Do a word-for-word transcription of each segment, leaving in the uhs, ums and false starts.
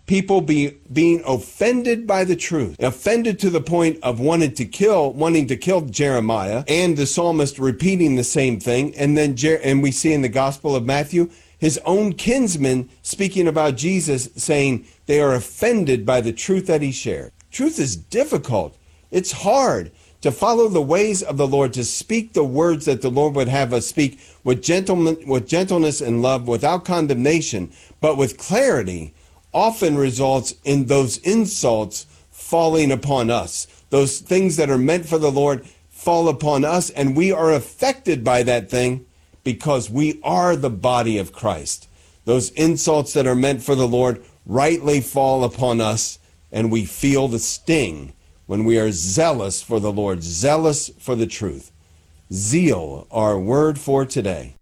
people be being offended by the truth, offended to the point of wanting to kill, wanting to kill Jeremiah, and the psalmist repeating the same thing. And then, Jer- and we see in the Gospel of Matthew, his own kinsmen speaking about Jesus, saying they are offended by the truth that he shared. Truth is difficult. It's hard to follow the ways of the Lord, to speak the words that the Lord would have us speak with gentleman, with gentleness and love, without condemnation, but with clarity, often results in those insults falling upon us. Those things that are meant for the Lord fall upon us, and we are affected by that thing because we are the body of Christ. Those insults that are meant for the Lord rightly fall upon us, and we feel the sting when we are zealous for the Lord, zealous for the truth. Zeal, our word for today.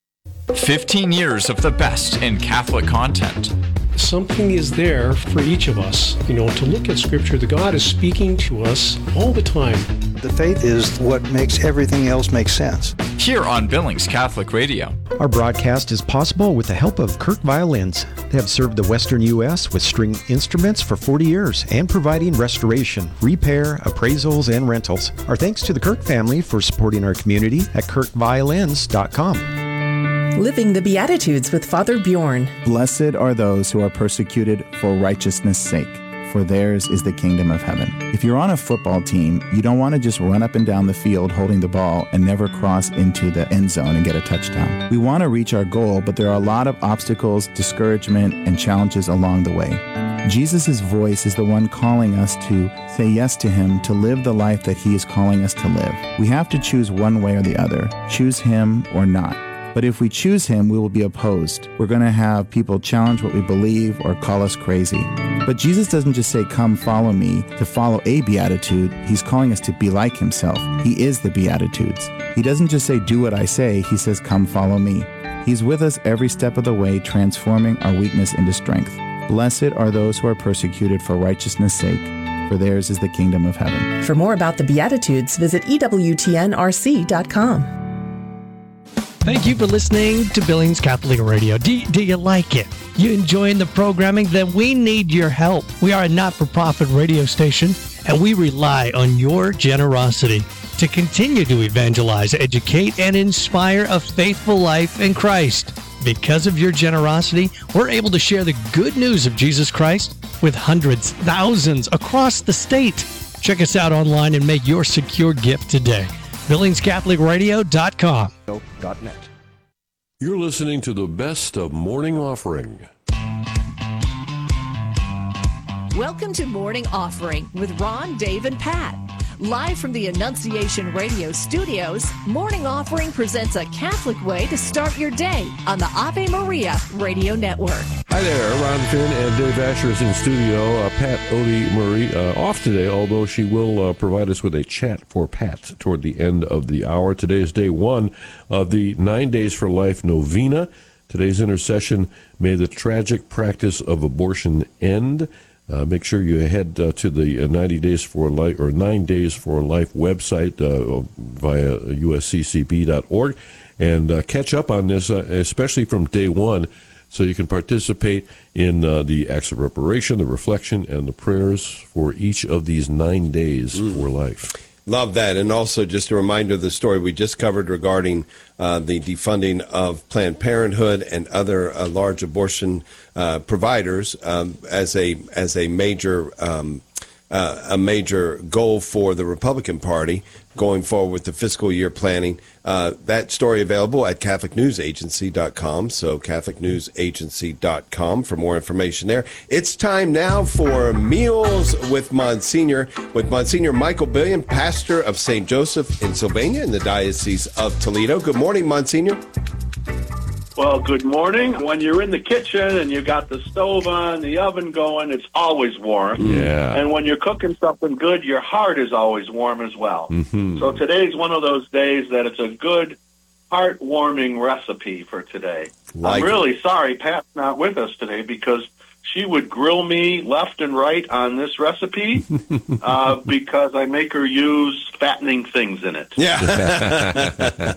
fifteen years of the best in Catholic content. Something is there for each of us, you know, to look at Scripture. The God is speaking to us all the time. The faith is what makes everything else make sense. Here on Billings Catholic Radio. Our broadcast is possible with the help of Kirk Violins. They have served the Western U S with string instruments for forty years and providing restoration, repair, appraisals, and rentals. Our thanks to the Kirk family for supporting our community at kirk violins dot com. Living the Beatitudes with Father Bjorn. Blessed are those who are persecuted for righteousness' sake, for theirs is the kingdom of heaven. If you're on a football team, you don't want to just run up and down the field holding the ball and never cross into the end zone and get a touchdown. We want to reach our goal, but there are a lot of obstacles, discouragement, and challenges along the way. Jesus' voice is the one calling us to say yes to him, to live the life that he is calling us to live. We have to choose one way or the other, choose him or not. But if we choose him, we will be opposed. We're going to have people challenge what we believe or call us crazy. But Jesus doesn't just say, come follow me, to follow a beatitude. He's calling us to be like himself. He is the Beatitudes. He doesn't just say, do what I say. He says, come follow me. He's with us every step of the way, transforming our weakness into strength. Blessed are those who are persecuted for righteousness' sake, for theirs is the kingdom of heaven. For more about the Beatitudes, visit E W T N R C dot com. Thank you for listening to Billings Catholic Radio. Do, do you like it? You enjoying the programming? Then we need your help. We are a not-for-profit radio station, and we rely on your generosity to continue to evangelize, educate, and inspire a faithful life in Christ. Because of your generosity, we're able to share the good news of Jesus Christ with hundreds, thousands across the state. Check us out online and make your secure gift today. Billings Catholic Radio dot com. You're listening to the best of Morning Offering. Welcome to Morning Offering with Ron, Dave, and Pat. Live from the Annunciation Radio studios, Morning Offering presents a Catholic way to start your day on the Ave Maria Radio Network. Hi there, Ron Finn and Dave Asher is in studio. Uh, Pat Odie Murray uh, off today, although she will uh, provide us with a chat for Pat toward the end of the hour. Today is day one of the Nine Days for Life Novena. Today's intercession, may the tragic practice of abortion end. Uh, make sure you head uh, to the uh, ninety Days for Life or Nine Days for Life website uh, via U S C C B dot org and uh, catch up on this, uh, especially from day one, so you can participate in uh, the acts of reparation, the reflection, and the prayers for each of these nine days mm. for life. Love that. And also just a reminder of the story we just covered regarding uh, the defunding of Planned Parenthood and other uh, large abortion uh, providers um, as a as a major um, uh, a major goal for the Republican Party going forward with the fiscal year planning. Uh, that story available at Catholic News Agency dot com. So Catholic News Agency dot com for more information there. It's time now for Meals with Monsignor, with Monsignor Michael Billion, pastor of Saint Joseph in Sylvania in the Diocese of Toledo. Good morning, Monsignor. Well, good morning. When you're in the kitchen and you got the stove on, the oven going, it's always warm. Yeah. And when you're cooking something good, your heart is always warm as well. Mm-hmm. So today's one of those days that it's a good, heart-warming recipe for today. Like I'm really it. sorry Pat's not with us today because she would grill me left and right on this recipe uh, because I make her use fattening things in it. Yeah.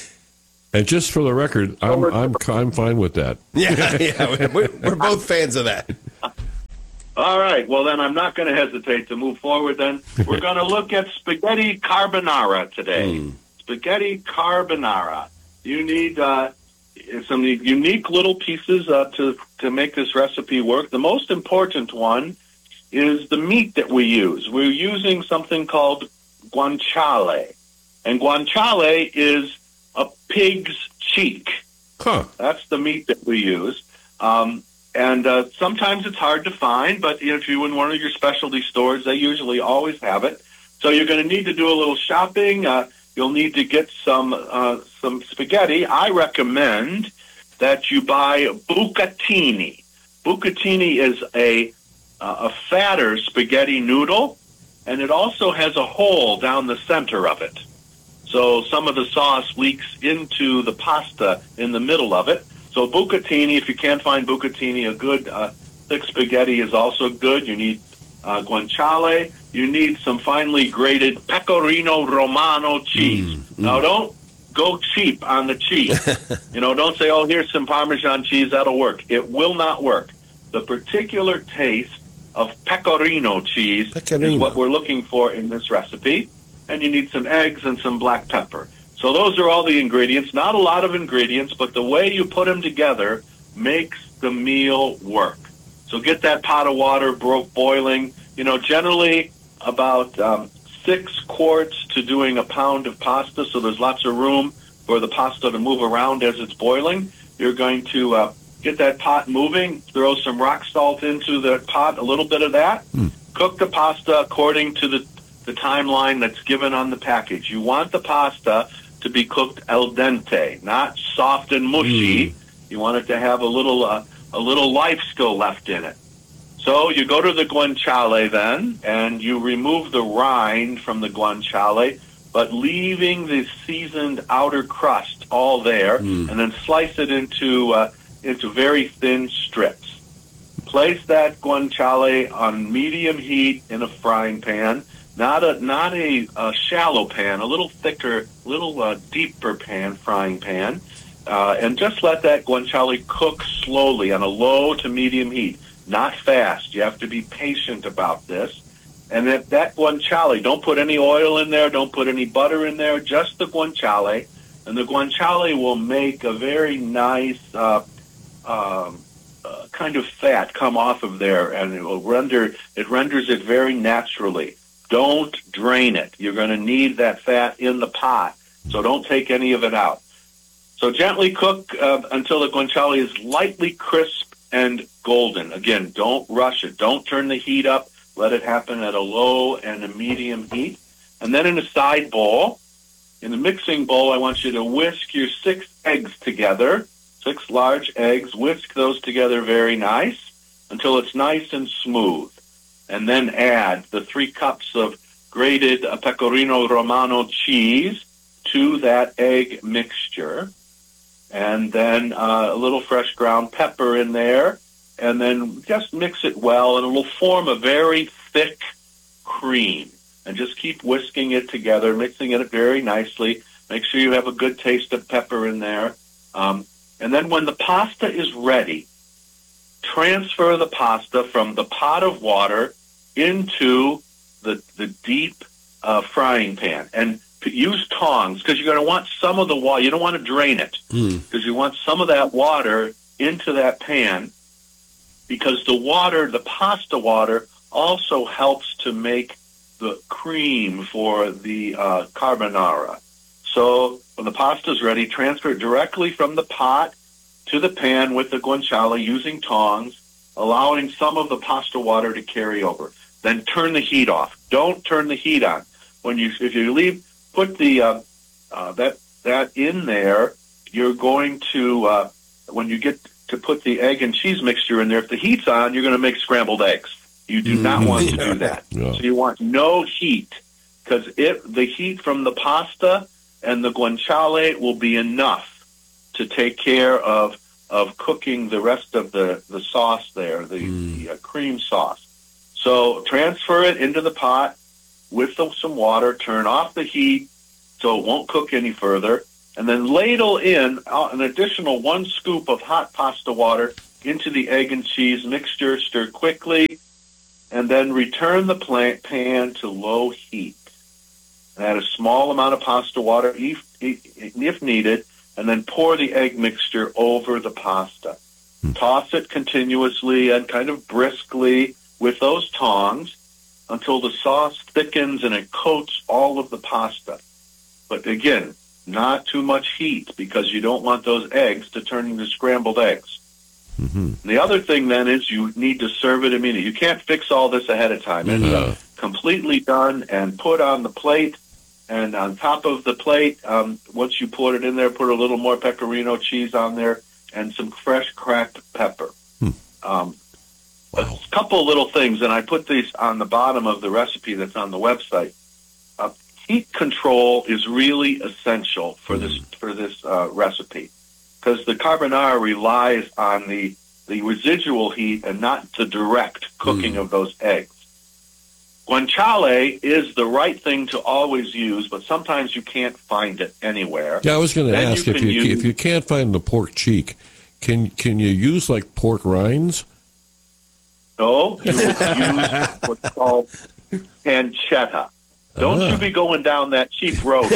And just for the record, I'm I'm I'm fine with that. Yeah, yeah, we're, we're both fans of that. All right. Well, then I'm not going to hesitate to move forward then. We're going to look at spaghetti carbonara today. Mm. Spaghetti carbonara. You need uh, some unique little pieces uh, to, to make this recipe work. The most important one is the meat that we use. We're using something called guanciale. And guanciale is a pig's cheek. Huh. That's the meat that we use. Um, and uh, sometimes it's hard to find, but if you're in one of your specialty stores, they usually always have it. So you're going to need to do a little shopping. Uh, you'll need to get some uh, some spaghetti. I recommend that you buy bucatini. Bucatini is a, uh, a fatter spaghetti noodle, and it also has a hole down the center of it. So some of the sauce leaks into the pasta in the middle of it. So bucatini, if you can't find bucatini, a good uh, thick spaghetti is also good. You need uh, guanciale. You need some finely grated pecorino romano cheese. Mm, mm. Now, don't go cheap on the cheese. You know, don't say, oh, here's some Parmesan cheese. That'll work. It will not work. The particular taste of pecorino cheese pecorino. is what we're looking for in this recipe. And you need some eggs and some black pepper. So those are all the ingredients. Not a lot of ingredients, but the way you put them together makes the meal work. So get that pot of water bro- boiling. You know, generally about um, six quarts to doing a pound of pasta, so there's lots of room for the pasta to move around as it's boiling. You're going to uh, get that pot moving, throw some rock salt into the pot, a little bit of that. Mm. Cook the pasta according to the, the timeline that's given on the package. You want the pasta to be cooked al dente, not soft and mushy. Mm. You want it to have a little uh, a little life still left in it. So you go to the guanciale then, and you remove the rind from the guanciale, but leaving the seasoned outer crust all there, mm. and then slice it into uh, into very thin strips. Place that guanciale on medium heat in a frying pan. Not a not a, a shallow pan, a little thicker, little uh, deeper pan, frying pan, uh, and just let that guanciale cook slowly on a low to medium heat, not fast. You have to be patient about this. And that, that guanciale, don't put any oil in there, don't put any butter in there, just the guanciale, and the guanciale will make a very nice uh, um, uh, kind of fat come off of there, and it will render it renders it very naturally. Don't drain it. You're going to need that fat in the pot, so don't take any of it out. So gently cook uh, until the guanciale is lightly crisp and golden. Again, don't rush it. Don't turn the heat up. Let it happen at a low and a medium heat. And then in a side bowl, in the mixing bowl, I want you to whisk your six eggs together, six large eggs. Whisk those together very nice until it's nice and smooth. And then add the three cups of grated uh, pecorino romano cheese to that egg mixture. And then uh, a little fresh ground pepper in there. And then just mix it well, and it will form a very thick cream. And just keep whisking it together, mixing it very nicely. Make sure you have a good taste of pepper in there. Um, and then when the pasta is ready, transfer the pasta from the pot of water into the the deep uh, frying pan, and p- use tongs, because you're going to want some of the water. You don't want to drain it, because mm. you want some of that water into that pan, because the water, the pasta water, also helps to make the cream for the uh, carbonara. So when the pasta is ready, transfer it directly from the pot to the pan with the guanciale using tongs, allowing some of the pasta water to carry over. Then turn the heat off. Don't turn the heat on. When you, if you leave, put the uh, uh, that that in there. You're going to uh, when you get to put the egg and cheese mixture in there. If the heat's on, you're going to make scrambled eggs. You do not want to do that. Yeah. So you want no heat, because it the heat from the pasta and the guanciale will be enough to take care of of cooking the rest of the, the sauce there, the, mm. the uh, cream sauce. So transfer it into the pot with the, some water, turn off the heat so it won't cook any further, and then ladle in uh, an additional one scoop of hot pasta water into the egg and cheese mixture. Stir quickly, and then return the plant pan to low heat. And add a small amount of pasta water if, if needed, and then pour the egg mixture over the pasta. Hmm. Toss it continuously and kind of briskly with those tongs until the sauce thickens and it coats all of the pasta. But again, not too much heat because you don't want those eggs to turn into scrambled eggs. Mm-hmm. The other thing then is you need to serve it immediately. You can't fix all this ahead of time. It's No. uh, completely done and put on the plate. And on top of the plate, um, once you put it in there, put a little more pecorino cheese on there and some fresh cracked pepper. Hmm. Um, wow. A couple little things, and I put these on the bottom of the recipe that's on the website. Uh, heat control is really essential for mm. this for this uh, recipe because the carbonara relies on the, the residual heat and not the direct cooking mm. of those eggs. Guanciale is the right thing to always use, but sometimes you can't find it anywhere. Yeah, I was going to Then ask you if can you use- if you can't find the pork cheek, can can you use like pork rinds? No, you would use what's called pancetta. Don't Ah. you be going down that cheap road,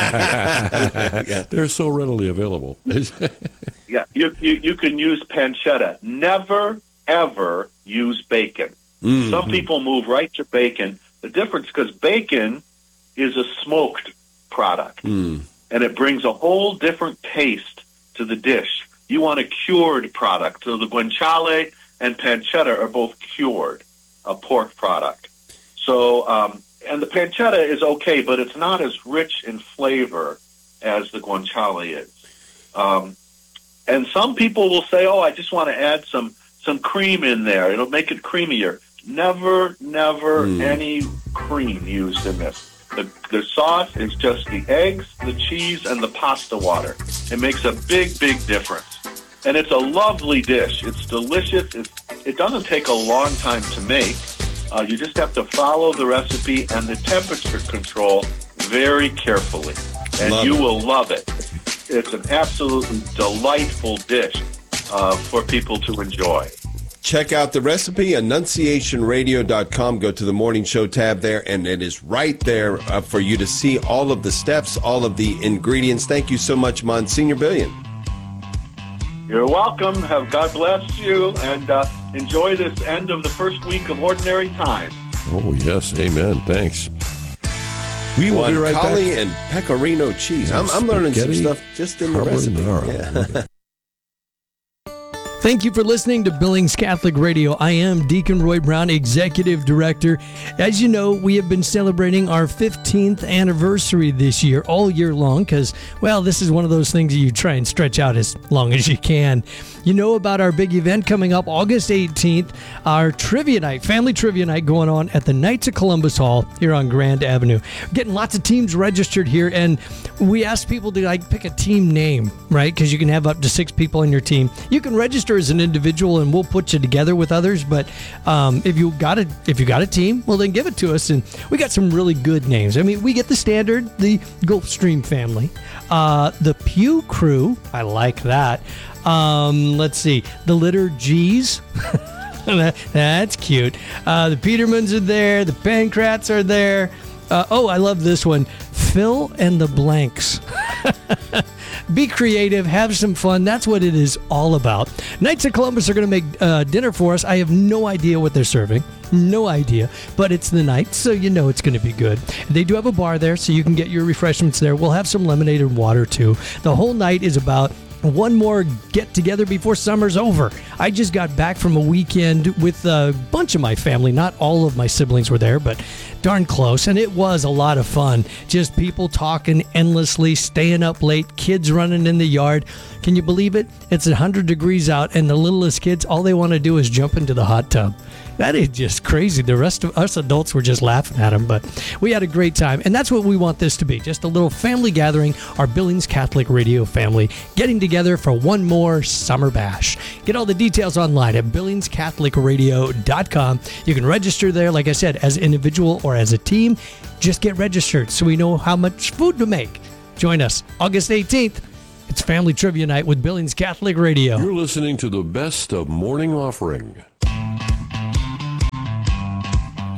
Moran. They're so readily available. Yeah, you, you you can use pancetta. Never, ever use bacon. Mm-hmm. Some people move right to bacon. The difference, because bacon is a smoked product, Mm. and it brings a whole different taste to the dish. You want a cured product. So the guanciale and pancetta are both cured, a pork product. So, um, and the pancetta is okay, but it's not as rich in flavor as the guanciale is. Um, and some people will say, oh, I just want to add some, some cream in there. It'll make it creamier. Never, never Mm. any cream used in this. The, the sauce is just the eggs, the cheese, and the pasta water. It makes a big, big difference. And it's a lovely dish. It's delicious. It's, it doesn't take a long time to make. Uh, you just have to follow the recipe and the temperature control very carefully. And Love you it. will love it. It's an absolutely delightful dish uh, for people to enjoy. Check out the recipe, annunciation radio dot com. Go to the morning show tab there, and it is right there uh, for you to see all of the steps, all of the ingredients. Thank you so much, Monsignor Billion. You're welcome. Have God bless you, and uh, enjoy this end of the first week of Ordinary Time. Oh, yes. Amen. Thanks. We will be right back. Guanciale and pecorino cheese. I'm, I'm learning some Spaghetti stuff just in the recipe. carbonara. Yeah. Thank you for listening to Billings Catholic Radio. I am Deacon Roy Brown, Executive Director. As you know, we have been celebrating our fifteenth anniversary this year, all year long, because, well, this is one of those things that you try and stretch out as long as you can. You know about our big event coming up August eighteenth, our trivia night, family trivia night going on at the Knights of Columbus Hall here on Grand Avenue. Getting lots of teams registered here, and we asked people to like pick a team name, right? Because you can have up to six people on your team. You can register as an individual, and we'll put you together with others. But um, if you got a if you got a team, well, then give it to us. And we got some really good names. I mean, we get the standard, the Gulfstream family, uh, the Pew Crew. I like that. Um, let's see, the Litter G's. that, that's cute. Uh, the Petermans are there. The Pancrats are there. Uh, oh, I love this one. Phil and the Blanks. Be creative, have some fun. That's what it is all about. Knights of Columbus are going to make uh, dinner for us. I have no idea what they're serving. No idea. But it's the Knights, so you know it's going to be good. They do have a bar there, so you can get your refreshments there. We'll have some lemonade and water, too. The whole night is about one more get-together before summer's over. I just got back from a weekend with a bunch of my family. Not all of my siblings were there, but darn close. And it was a lot of fun. Just people talking endlessly, staying up late, kids running in the yard. Can you believe it? It's one hundred degrees out, and the littlest kids, all they want to do is jump into the hot tub. That is just crazy. The rest of us adults were just laughing at them, but we had a great time. And that's what we want this to be, just a little family gathering, our Billings Catholic Radio family getting together for one more summer bash. Get all the details online at billings catholic radio dot com. You can register there, like I said, as an individual or as a team. Just get registered so we know how much food to make. Join us August eighteenth. It's Family Trivia Night with Billings Catholic Radio. You're listening to the best of Morning Offering.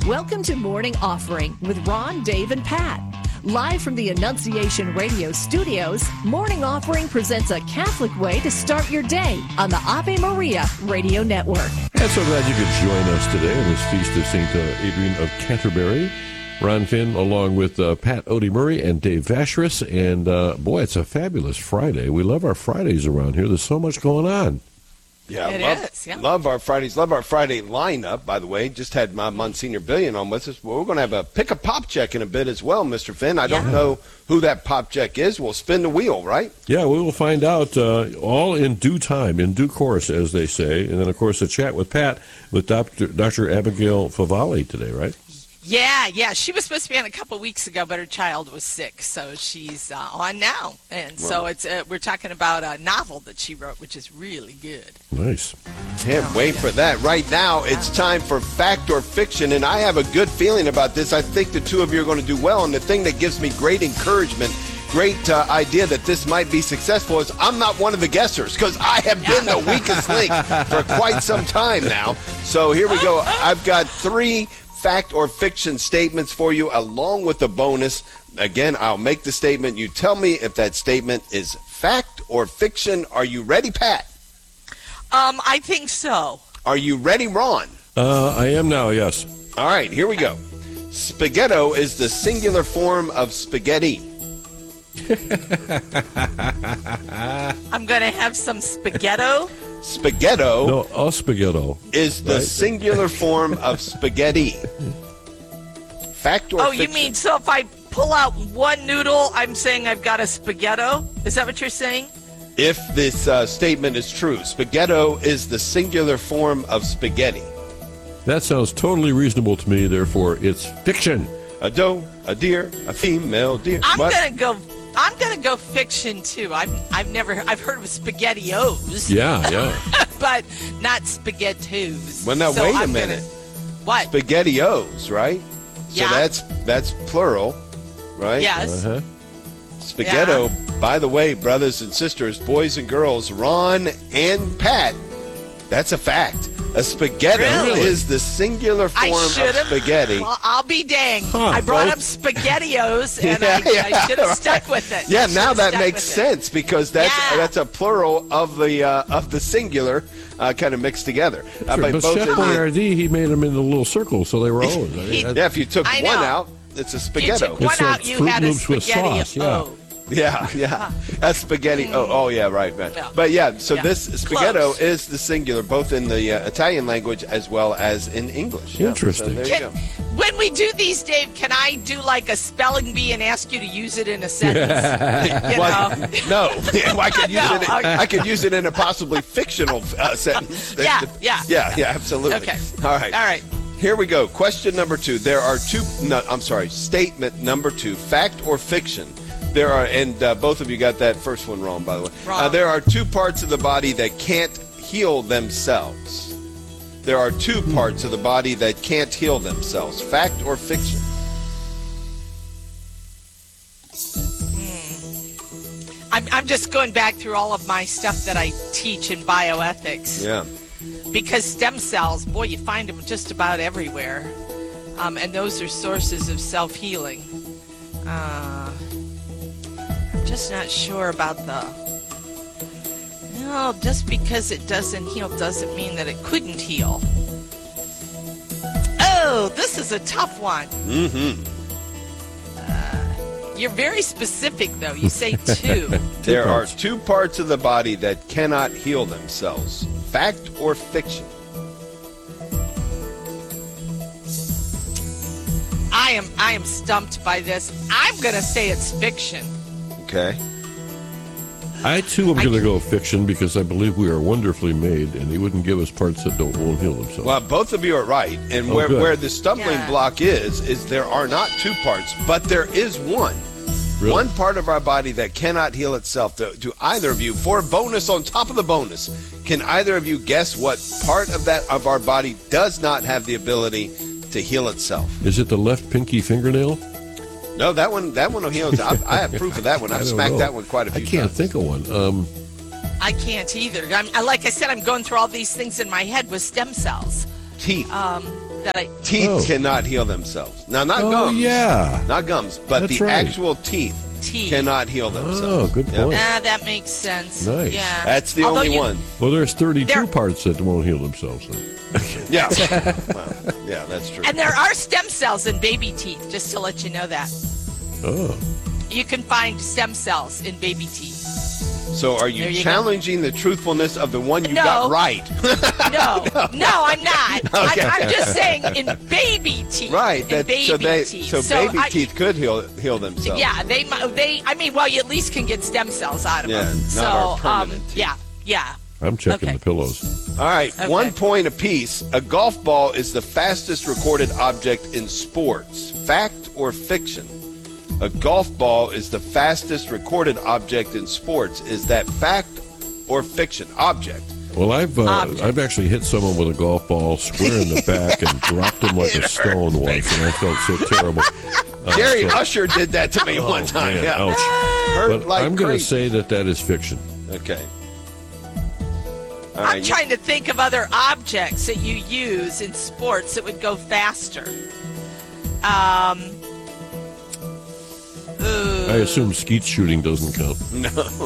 Welcome to Morning Offering with Ron, Dave, and Pat. Live from the Annunciation Radio studios, Morning Offering presents a Catholic way to start your day on the Ave Maria Radio Network. And so glad you could join us today on this feast of Saint uh, Adrian of Canterbury. Ron Finn, along with uh, Pat Odie Murray and Dave Vacherus. And, uh, boy, it's a fabulous Friday. We love our Fridays around here. There's so much going on. Yeah, It love, is, yeah. love our Fridays. Love our Friday lineup, by the way. Just had my Monsignor Billion on with us. Well, we're going to have a pick a pop check in a bit as well, Mister Finn. I don't Yeah. know who that pop check is. We'll spin the wheel, right? Yeah, we will find out uh, all in due time, in due course, as they say. And then, of course, a chat with Pat with Doctor Doctor Abigail Favale today, right? Yeah, yeah. She was supposed to be on a couple weeks ago, but her child was sick, so she's uh, on now. And so it's uh, we're talking about a novel that she wrote, which is really good. Nice. Can't wait for that. Right now, it's time for Fact or Fiction, and I have a good feeling about this. I think the two of you are going to do well, and the thing that gives me great encouragement, great uh, idea that this might be successful is I'm not one of the guessers, because I have been the weakest link for quite some time now. So here we go. I've got three fact or fiction statements for you, along with the bonus. Again, I'll make the statement. You tell me if that statement is fact or fiction. Are you ready, Pat? Um, I think so. Are you ready, Ron? Uh, I am now, yes. All right, here we go. Spaghetto is the singular form of spaghetti. I'm going to have some spaghetto. Spaghetto No, a spaghetto. is the right? singular form of spaghetti. Fact or Oh, fiction? you mean so if I pull out one noodle, I'm saying I've got a spaghetto? Is that what you're saying? If this uh, statement is true, spaghetto is the singular form of spaghetti. That sounds totally reasonable to me, therefore it's fiction. A doe, a deer, a female deer. I'm What? going to go I'm going to go fiction too. I've I've never I've heard of spaghettios. Yeah, yeah. But not spaghettos. Well, now So wait a I'm minute. Gonna, what? Spaghettios, right? Yeah. So that's that's plural, right? Yes. Uh-huh. Spaghetto, by the way, brothers and sisters, boys and girls, Ron and Pat, that's a fact. A spaghetto Really? is the singular I form of should have. spaghetti. Well, I'll be dang. Huh, I brought well- up spaghettios, and Yeah, I, I yeah, should have right. stuck with it. Yeah, I now should've that stuck makes with it. sense because that's Yeah. that's a plural of the uh, of the singular uh, kind of mixed together. Uh, Sure, by but both Chef of you- Boyardee, he made them in a little circle, so they were always. I mean, He- that- yeah, if you took I one know. out, it's a You spaghetto. took one It's out, like you Fruit had a Loops with spaghetti. sauce, yeah. Oh. Yeah, yeah. That's spaghetti. Oh, oh, yeah, right, right. Yeah. But yeah, so Yeah. this spaghetto Close. is the singular, both in the uh, Italian language as well as in English. Yeah, Interesting. So there you Can, go. when we do these, Dave, can I do like a spelling bee and ask you to use it in a sentence? you Well, know? no, I could use No, it. In, I could use it in a possibly fictional uh, sentence. Yeah, yeah. yeah, yeah, absolutely. Okay. All right, All right. Here we go. Question number two. There are two. No, I'm sorry. Statement number two. Fact or fiction? There are, and uh, both of you got that first one wrong, by the way. Wrong. Uh, there are two parts of the body that can't heal themselves. There are two parts of the body that can't heal themselves. Fact or fiction? I'm, I'm just going back through all of my stuff that I teach in bioethics. Yeah. Because stem cells, boy, you find them just about everywhere. Um, and those are sources of self-healing. Uh, I'm just not sure about the... No, just because it doesn't heal doesn't mean that it couldn't heal. Oh, this is a tough one. Mm-hmm. You're very specific, though. You say two. There are two parts of the body that cannot heal themselves. Fact or fiction? I am I am stumped by this. I'm going to say it's fiction. Okay. I too am going to go fiction because I believe we are wonderfully made, and he wouldn't give us parts that don't won't heal themselves. Well, both of you are right. And Oh, where, good. where the stumbling Yeah. block is, is there are not two parts, but there is one. Really? One part of our body that cannot heal itself. To, to either of you, for a bonus on top of the bonus, can either of you guess what part of that of our body does not have the ability to heal itself? Is it the left pinky fingernail? No, that one that one will heal. I, I have proof of that one. I I've don't smacked know. that one quite a few I can't times. think of one. Um, I can't either. I'm, I- like I said, I'm going through all these things in my head with stem cells. Teeth. Um, that I Teeth Oh. cannot heal themselves. Now, not Oh, gums. yeah. Not gums, but That's the right. actual teeth, Teeth. cannot heal themselves. Oh, good Yeah. point. Ah, that makes sense. Nice. Yeah. That's the Although only you- one. Well, there's thirty-two There- parts that won't heal themselves. Then. Yeah. Well, yeah, that's true. And there are stem cells in baby teeth, just to let you know that. Oh. You can find stem cells in baby teeth. So are you, There you challenging the truthfulness of the one you No. got right? No, no, I'm not. Okay. I'm, I'm just saying in baby teeth. Right. In That, baby so they, teeth. so, baby I- teeth could heal heal themselves. Yeah, they mi- they. I mean, well, you at least can get stem cells out of Yeah, them. not So, our um, permanent teeth. yeah, yeah. I'm checking Okay. the pillows. All right, Okay. one point apiece. A golf ball is the fastest recorded object in sports. Fact or fiction? A golf ball is the fastest recorded object in sports. Is that fact or fiction? Object. Well, I've uh, Object. I've actually hit someone with a golf ball square in the back and dropped him like a stone once, and I felt so terrible. Uh, Jerry so- Usher did that to me one time. man, yeah. ouch. Hurt But like I'm going to crazy. say that that is fiction. Okay. All I'm right, trying to think of other objects that you use in sports that would go faster. Um. ooh. I assume skeet shooting doesn't count. No,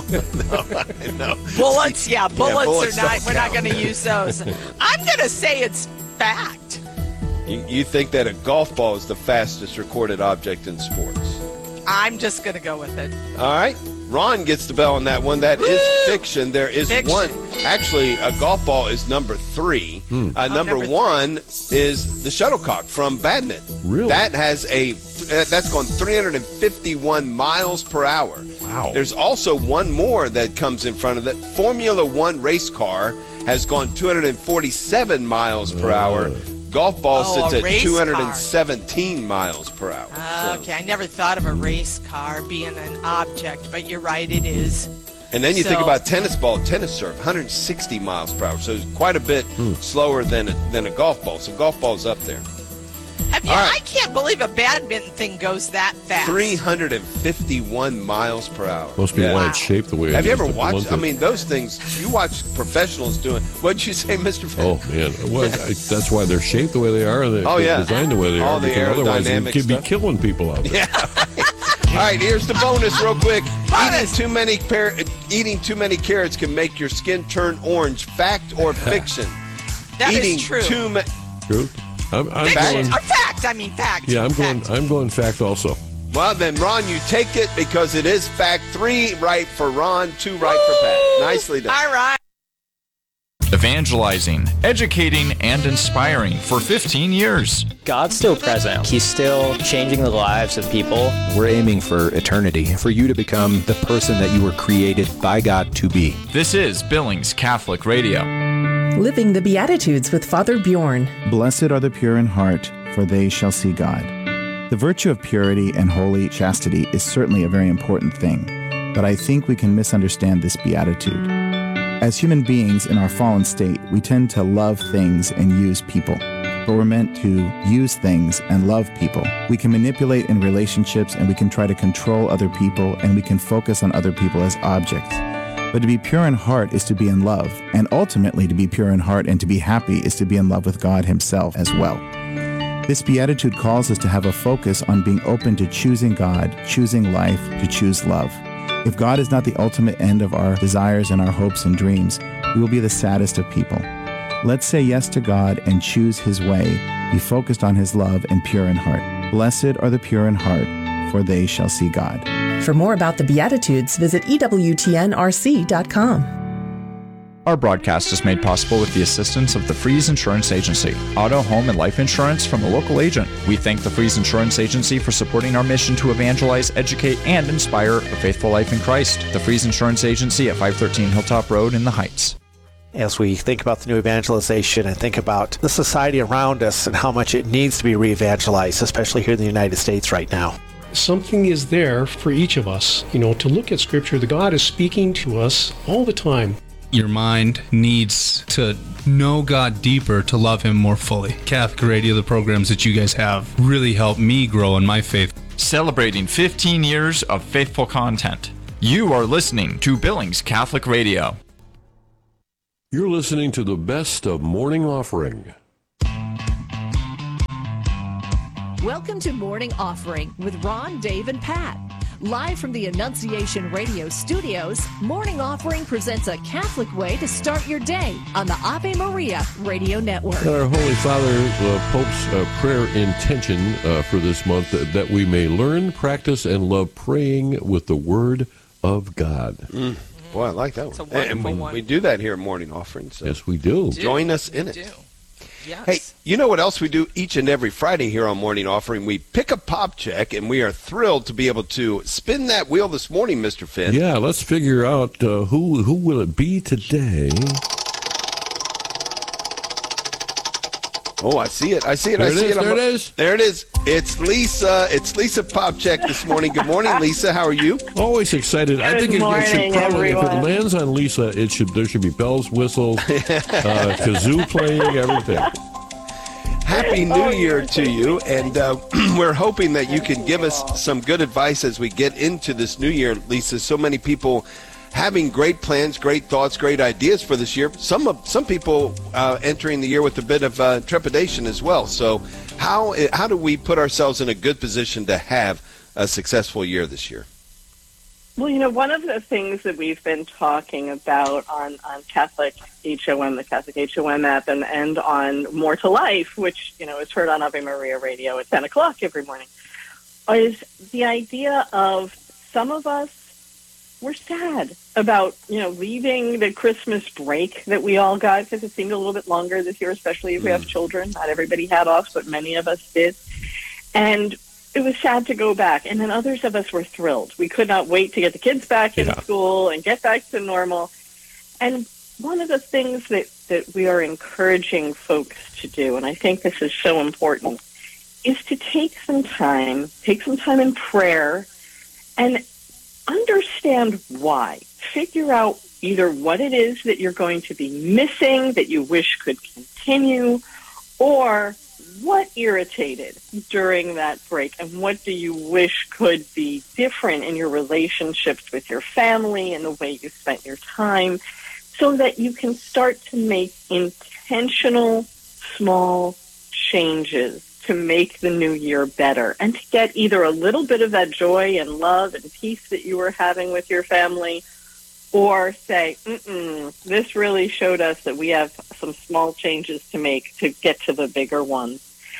no, no. Bullets, yeah, bullets, bullets are not. don't We're not count. going to use those. I'm going to say it's fact. You, you think that a golf ball is the fastest recorded object in sports? I'm just going to go with it. All right. Ron gets the bell on that one. That is fiction. There is Fiction. one. Actually, a golf ball is number three. Hmm. Uh, Oh, number, number three. one is the shuttlecock from badminton. Really? That has a uh, that's gone three hundred fifty-one miles per hour. Wow. There's also one more that comes in front of that. Formula One race car has gone two hundred forty-seven miles per hour. Golf ball Oh, sits a at race two hundred seventeen miles per hour. So- Okay, I never thought of a race car being an object, but you're right, it is. And then you think So- about tennis ball, tennis serve, one hundred sixty miles per hour. So it's quite a bit slower than a, than a golf ball. So golf ball's up there. Have you, All right. I can't believe a badminton thing goes that fast. three hundred fifty-one miles per hour. Must be Yeah. why it's shaped the way it Have you is, ever but the watched? ones I that- mean, those things, you watch professionals doing. What'd you say, Mister Finn? Oh man, well, I, that's why they're shaped the way they are. They, Oh, they're yeah. designed the way they All are. the Because otherwise, you aerodynamic could be stuff. killing people out there. Yeah. All right, here's the bonus, real quick. Bonus. Eating too many par- eating too many carrots can make your skin turn orange. Fact or fiction? That is eating true. too ma- True. I'm, I'm Fiction. going. Or fact, I mean fact. Yeah, I'm going. Fact. I'm going fact also. Well, then, Ron, you take it because it is fact. Three right for Ron, two right for Pat. Nicely done. All right. Evangelizing, educating, and inspiring for fifteen years. God's still present. He's still changing the lives of people. We're aiming for eternity, for you to become the person that you were created by God to be. This is Billings Catholic Radio. Living the Beatitudes with Father Bjorn. Blessed are the pure in heart, for they shall see God. The virtue of purity and holy chastity is certainly a very important thing, but I think we can misunderstand this beatitude. As human beings in our fallen state, we tend to love things and use people. But we're meant to use things and love people. We can manipulate in relationships, and we can try to control other people, and we can focus on other people as objects. But to be pure in heart is to be in love, and ultimately to be pure in heart and to be happy is to be in love with God Himself as well. This beatitude calls us to have a focus on being open to choosing God, choosing life, to choose love. If God is not the ultimate end of our desires and our hopes and dreams, we will be the saddest of people. Let's say yes to God and choose His way, be focused on His love and pure in heart. Blessed are the pure in heart, for they shall see God. For more about the Beatitudes, visit E W T N R C dot com. Our broadcast is made possible with the assistance of the Freeze Insurance Agency, auto, home, and life insurance from a local agent. We thank the Freeze Insurance Agency for supporting our mission to evangelize, educate, and inspire a faithful life in Christ. The Freeze Insurance Agency at five thirteen Hilltop Road in the Heights. As we think about the new evangelization and think about the society around us and how much it needs to be re-evangelized, especially here in the United States right now. Something is there for each of us, you know, to look at Scripture. The God is speaking to us all the time. Your mind needs to know God deeper to love Him more fully. Catholic Radio, the programs that you guys have, really helped me grow in my faith. Celebrating fifteen years of faithful content. You are listening to Billings Catholic Radio. You're listening to the best of Morning Offering. Welcome to Morning Offering with Ron, Dave, and Pat. Live from the Annunciation Radio studios, Morning Offering presents a Catholic way to start your day on the Ave Maria Radio Network. And our Holy Father, uh, Pope's uh, prayer intention uh, for this month, uh, that we may learn, practice, and love praying with the Word of God. Mm. Boy, I like that It's a one. And wonderful we, one. we do that here at Morning Offering. So Yes, we do. join us in We it. do. Yes. Hey, you know what else we do each and every Friday here on Morning Offering? We pick a pop check, and we are thrilled to be able to spin that wheel this morning, Mister Finn. Yeah, let's figure out uh, who who will it be today. Oh, I see it. I see it. There I it see is, it. there I'm- it is. There it is. It's Lisa. It's Lisa Pop Check this morning. Good morning, Lisa. How are you? Always excited. I Good think it, it should morning, probably, if everyone. it lands on Lisa, it should there should be bells, whistles, uh, kazoo playing, everything. Happy New Year to you, and uh, we're hoping that you can give us some good advice as we get into this new year, Lisa. So many people having great plans, great thoughts, great ideas for this year. Some of some people uh, entering the year with a bit of uh, trepidation as well. So how how do we put ourselves in a good position to have a successful year this year? Well, you know, one of the things that we've been talking about on, on Catholic H O M, the Catholic H O M app, and, and on More to Life, which, you know, is heard on Ave Maria Radio at ten o'clock every morning, is the idea of some of us were sad about, you know, leaving the Christmas break that we all got, because it seemed a little bit longer this year, especially if we have children. Not everybody had off, but many of us did. And it was sad to go back, and then others of us were thrilled. We could not wait to get the kids back in Yeah. school and get back to normal. And one of the things that, that we are encouraging folks to do, and I think this is so important, is to take some time, take some time in prayer, and understand why. Figure out either what it is that you're going to be missing that you wish could continue, or what irritated during that break, and what do you wish could be different in your relationships with your family and the way you spent your time, so that you can start to make intentional small changes to make the new year better, and to get either a little bit of that joy and love and peace that you were having with your family, or say, mm-mm, this really showed us that we have some small changes to make to get to the bigger ones.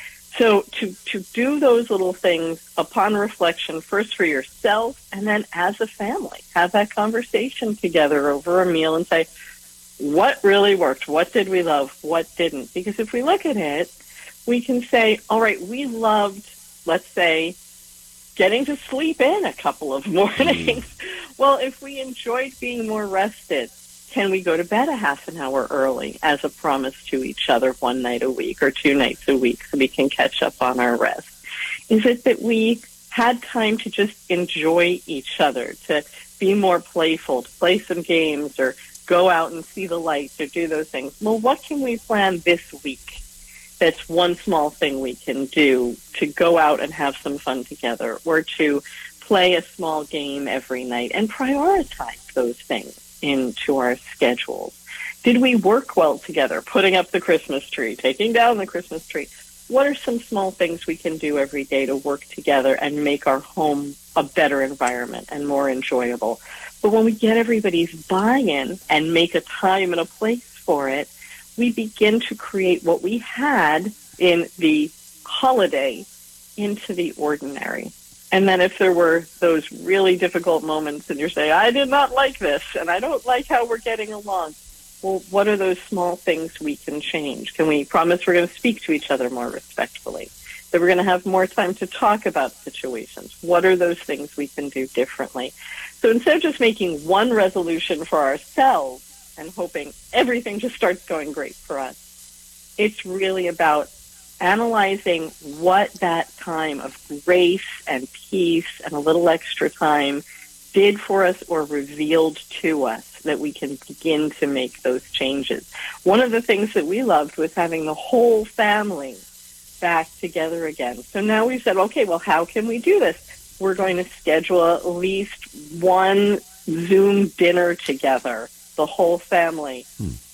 So to, to do those little things upon reflection, first for yourself, and then as a family, have that conversation together over a meal and say, what really worked? What did we love? What didn't? Because if we look at it, we can say, all right, we loved, let's say, getting to sleep in a couple of mornings. Mm. Well, if we enjoyed being more rested, can we go to bed a half an hour early as a promise to each other one night a week or two nights a week so we can catch up on our rest? Is it that we had time to just enjoy each other, to be more playful, to play some games or go out and see the lights or do those things? Well, what can we plan this week? That's one small thing we can do to go out and have some fun together, or to play a small game every night, and prioritize those things into our schedules. Did we work well together, putting up the Christmas tree, taking down the Christmas tree? What are some small things we can do every day to work together and make our home a better environment and more enjoyable? But when we get everybody's buy-in and make a time and a place for it, we begin to create what we had in the holiday into the ordinary. And then if there were those really difficult moments and you're saying, I did not like this and I don't like how we're getting along, well, what are those small things we can change? Can we promise we're going to speak to each other more respectfully? That we're going to have more time to talk about situations? What are those things we can do differently? So instead of just making one resolution for ourselves and hoping everything just starts going great for us, it's really about analyzing what that time of grace and peace and a little extra time did for us or revealed to us, that we can begin to make those changes. One of the things that we loved was having the whole family back together again. So now we've said, okay, well, how can we do this? We're going to schedule at least one Zoom dinner together, the whole family, hmm.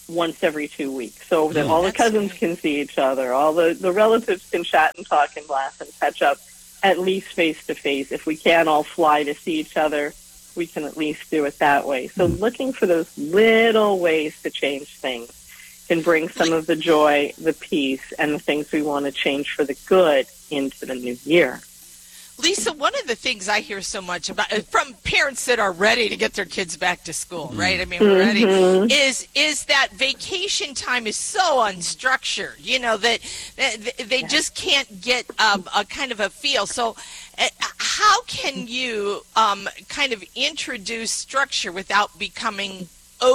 once every two weeks so that Mm, all the that's cousins great. can see each other, all the, the relatives can chat and talk and laugh and catch up at least face-to-face. If we can't all fly to see each other, we can at least do it that way. So looking for those little ways to change things can bring some of the joy, the peace, and the things we want to change for the good into the new year. Lisa, one of the things I hear so much about from parents that are ready to get their kids back to school, right? I mean, we're ready. Mhm. Is is that vacation time is so unstructured, you know, that, that they just can't get um, a kind of a feel. So, uh, how can you um, kind of introduce structure without becoming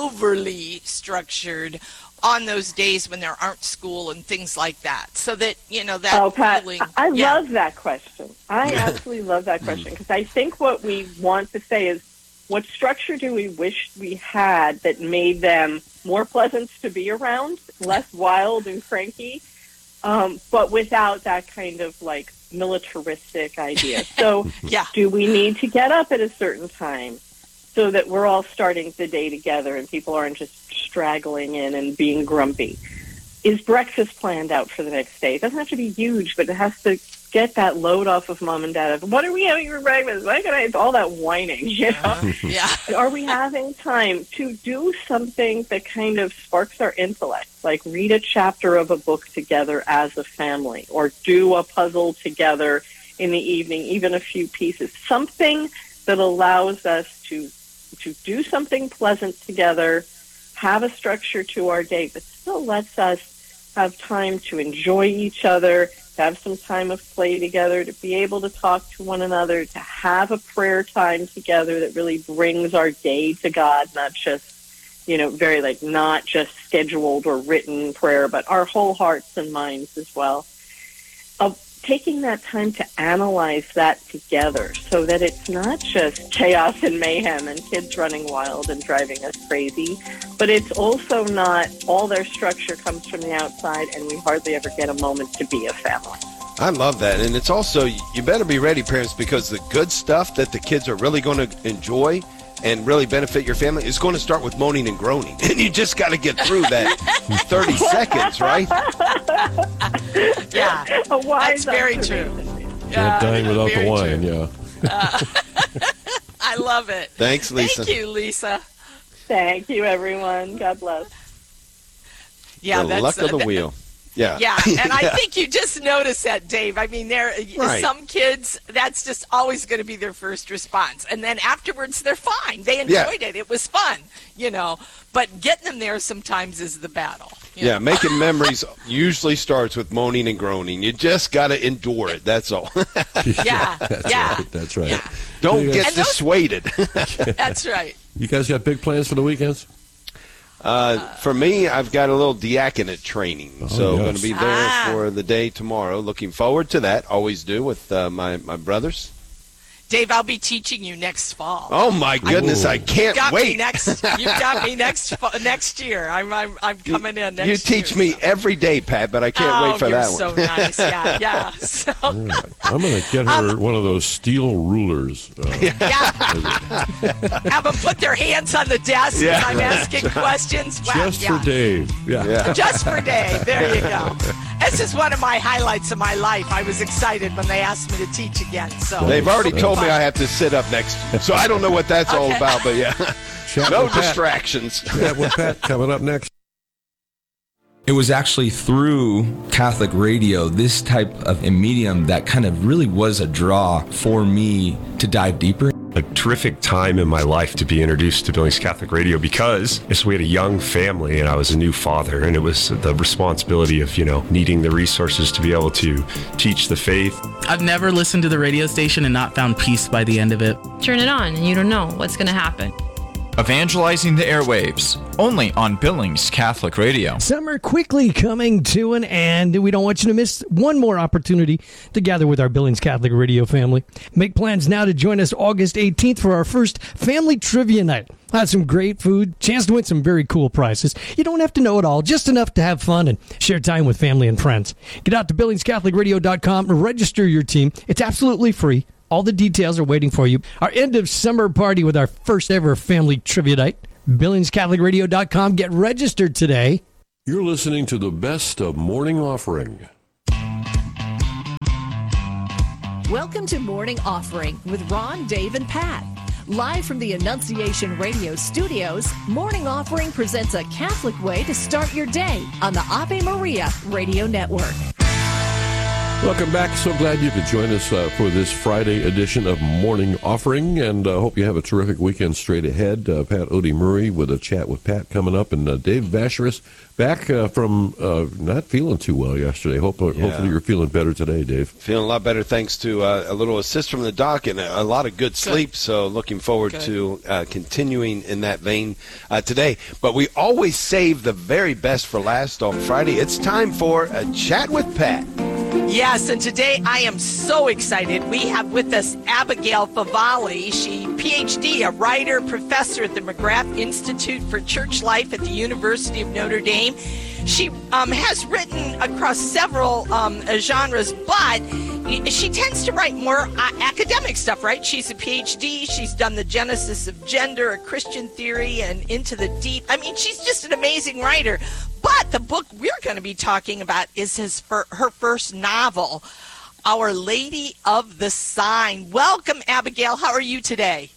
overly structured on those days when there aren't school and things like that, so that, you know, that Oh, Pat, feeling. I I yeah. love that question. I absolutely love that question because I think what we want to say is, what structure do we wish we had that made them more pleasant to be around, less wild and cranky, um, but without that kind of like militaristic idea? So yeah. do we need to get up at a certain time so that we're all starting the day together and people aren't just straggling in and being grumpy? Is breakfast planned out for the next day? It doesn't have to be huge, but it has to get that load off of mom and dad of, what are we having for breakfast? Why can I? It's all that whining, you know? Yeah. Are we having time to do something that kind of sparks our intellect, like read a chapter of a book together as a family, or do a puzzle together in the evening, even a few pieces, something that allows us to to do something pleasant together, have a structure to our day, but still lets us have time to enjoy each other, to have some time of play together, to be able to talk to one another, to have a prayer time together that really brings our day to God, not just, you know, very like not just scheduled or written prayer, but our whole hearts and minds as well. Of taking that time to analyze that together so that it's not just chaos and mayhem and kids running wild and driving us crazy, but it's also not all their structure comes from the outside and we hardly ever get a moment to be a family. I love that. And it's also, you better be ready, parents, because the good stuff that the kids are really going to enjoy and really benefit your family is going to start with moaning and groaning. And you just got to get through that thirty seconds, right? Yeah, a wise that's very true. Can't dine without the very wine, true. yeah. Uh, I love it. Thanks, Lisa. Thank you, Lisa. Thank you, everyone. God bless. Yeah, the that's luck of uh, the wheel. Yeah. Yeah, and I think you just noticed that, Dave. I mean, there Right. some kids, that's just always going to be their first response. And then afterwards, they're fine. They Yeah. enjoyed it. It was fun, you know. But getting them there sometimes is the battle. you Yeah, know. making memories usually starts with moaning and groaning. You just got to endure it. That's all. Yeah, That's yeah. right. That's right. Don't You get guys- And those- dissuaded. That's right. You guys got big plans for the weekends? Uh, for me, I've got a little diaconate training, Oh, so I'm yes. going to be there Ah. for the day tomorrow. Looking forward to that. Always do with uh, my my brothers. Dave, I'll be teaching you next fall. Oh my goodness, I You can't got wait. Me next, you got me next fa- next year. I'm I'm, I'm coming in next year. You teach me every day, Pat, but I can't oh, wait for you're that so one. nice. Yeah, yeah. So, All right. I'm going to get her one of those steel rulers. Uh, have them put their hands on the desk Yeah. as I'm asking questions. Wow, just yeah. for Dave. Yeah. Yeah. Just for Dave. There you go. This is one of my highlights of my life. I was excited when they asked me to teach again. So They've already it'll be told me fun. I have to sit up next, so I don't know what that's all Okay. about, but yeah. Chat No with Pat. distractions. Chat with Pat coming up next. It was actually through Catholic radio, this type of a medium, that kind of really was a draw for me to dive deeper. A terrific time in my life to be introduced to Billings Catholic Radio because yes, we had a young family and I was a new father, and it was the responsibility of, you know, needing the resources to be able to teach the faith. I've never listened to the radio station and not found peace by the end of it. Turn it on and you don't know what's going to happen. Evangelizing the airwaves, only on Billings Catholic Radio. Summer quickly coming to an end. We don't want you to miss one more opportunity to gather with our Billings Catholic Radio family. Make plans now to join us August eighteenth for our first Family Trivia Night. We'll have some great food, chance to win some very cool prizes. You don't have to know it all, just enough to have fun and share time with family and friends. Get out to billings catholic radio dot com and register your team. It's absolutely free. All the details are waiting for you. Our end of summer party with our first ever Family Trivia Night. Billings Catholic Radio dot com. Get registered today. You're listening to the best of Morning Offering. Welcome to Morning Offering with Ron, Dave, and Pat. Live from the Annunciation Radio studios, Morning Offering presents a Catholic way to start your day on the Ave Maria Radio Network. Welcome back. So glad you could join us uh, for this Friday edition of Morning Offering, and I uh, hope you have a terrific weekend straight ahead. Uh, Pat Odie Murray with a chat with Pat coming up, and uh, Dave Vacherus back uh, from uh, not feeling too well yesterday. Hope, uh, Yeah. Hopefully you're feeling better today, Dave. Feeling a lot better thanks to uh, a little assist from the doc and a, a lot of good sleep. So looking forward Good. to uh, continuing in that vein uh, today. But we always save the very best for last on Friday. It's time for a chat with Pat. Yes, and today I am so excited. We have with us Abigail Favale. She P H D, a writer, professor at the McGrath Institute for Church Life at the University of Notre Dame. She um, has written across several um, genres, but she tends to write more uh, academic stuff, right? She's a P H D. She's done the Genesis of Gender, a Christian theory, and Into the Deep. I mean, she's just an amazing writer. But the book we're going to be talking about is his fir- her first novel, Our Lady of the Sign. Welcome, Abigail. How are you today?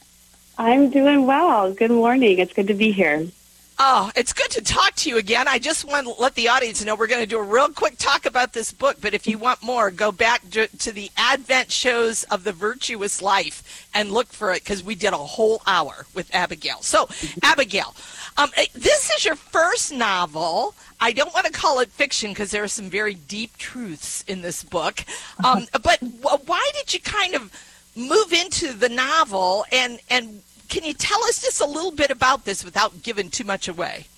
I'm doing well. Good morning. It's good to be here. Oh, it's good to talk to you again. I just want to let the audience know we're going to do a real quick talk about this book, but if you want more, go back to, to the Advent shows of the Virtuous Life and look for it, because we did a whole hour with Abigail. So, Abigail, um, this is your first novel. I don't want to call it fiction because there are some very deep truths in this book, um, but w- why did you kind of move into the novel, and and can you tell us just a little bit about this without giving too much away?